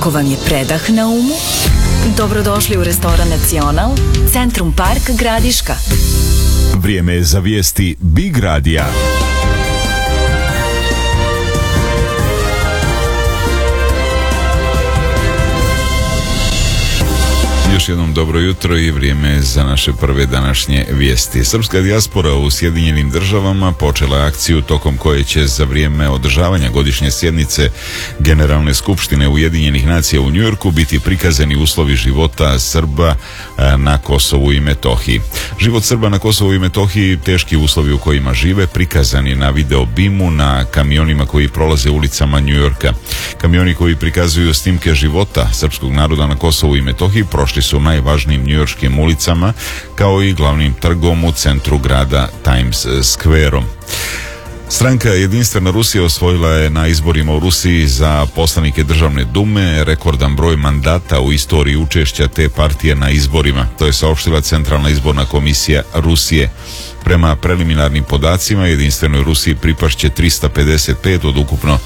Ako vam je predah na umu, dobrodošli u restoran Nacional, Centrum Park Gradiška. Vrijeme je za vijesti Big Radija. Još jednom dobro jutro i vrijeme za naše prve današnje vijesti. Srpska dijaspora u Sjedinjenim Državama počela je akciju tokom koje će za vrijeme održavanja godišnje sjednice Generalne skupštine Ujedinjenih nacija u Njujorku biti prikazani uslovi života Srba na Kosovu i Metohiji. Život Srba na Kosovu i Metohiji, teški uslovi u kojima žive, prikazani na video bimu na kamionima koji prolaze ulicama Njujorka. Kamioni koji prikazuju snimke života srpskog naroda na Kosovu i Metohiji prošli su najvažnijim njujorškim ulicama kao i glavnim trgom u centru grada Times Square-om. Stranka Jedinstvena Rusija osvojila je na izborima u Rusiji za poslanike Državne dume rekordan broj mandata u istoriji učešća te partije na izborima. To je saopštila Centralna izborna komisija Rusije. Prema preliminarnim podacima, Jedinstvenoj Rusiji pripašće 355 od ukupno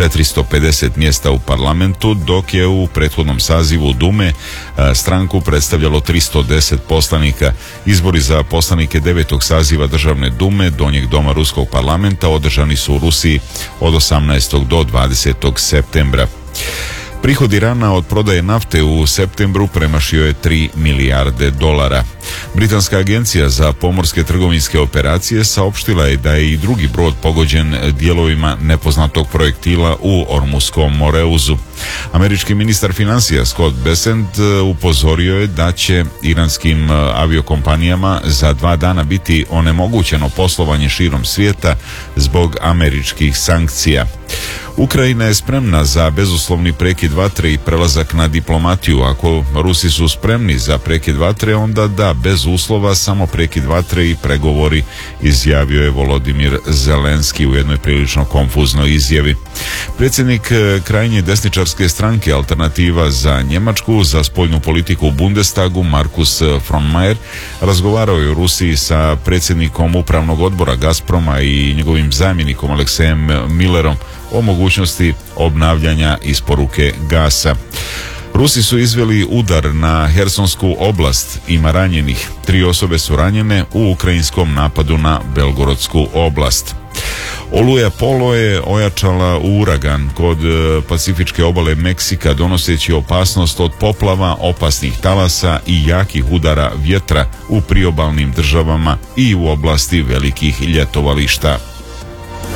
450 mjesta u parlamentu, dok je u prethodnom sazivu Dume stranku predstavljalo 310 poslanika. Izbori za poslanike 9. saziva Državne dume, donjeg doma Ruskog parlamenta, održani su u Rusiji od 18. do 20. septembra. Prihod Irana od prodaje nafte u septembru premašio je 3 milijarde dolara. Britanska agencija za pomorske trgovinske operacije saopštila je da je i drugi brod pogođen dijelovima nepoznatog projektila u Ormuskom moreuzu. Američki ministar financija Scott Bessent upozorio je da će iranskim aviokompanijama za 2 dana biti onemogućeno poslovanje širom svijeta zbog američkih sankcija. Ukrajina je spremna za bezuslovni prekid vatre i prelazak na diplomatiju. Ako Rusi su spremni za prekid vatre, onda da, bez uslova, samo prekid vatre i pregovori, izjavio je Volodimir Zelenski u jednoj prilično konfuznoj izjavi. Predsjednik krajnje desničarske stranke Alternativa za Njemačku za spoljnu politiku u Bundestagu Markus Frohnmayer razgovarao je u Rusiji sa predsjednikom upravnog odbora Gazproma i njegovim zamjenikom Aleksejem Millerom o mogućnosti obnavljanja isporuke gasa. Rusi su izveli udar na Hersonsku oblast, ima ranjenih. 3 osobe su ranjene u ukrajinskom napadu na Belgorodsku oblast. Oluja Polo je ojačala u uragan kod pacifičke obale Meksika, donoseći opasnost od poplava, opasnih talasa i jakih udara vjetra u priobalnim državama i u oblasti velikih ljetovališta.